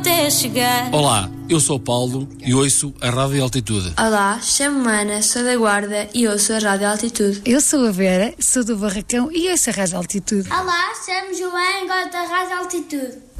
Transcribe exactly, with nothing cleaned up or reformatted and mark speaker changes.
Speaker 1: até chegar.
Speaker 2: Olá, eu sou o Paulo e ouço a Rádio Altitude.
Speaker 3: Olá, chamo-me Ana, sou da Guarda e ouço a Rádio Altitude.
Speaker 4: Eu sou a Vera, sou do Barracão e ouço a Rádio Altitude.
Speaker 5: Olá, chamo-me João e gosto da Rádio Altitude.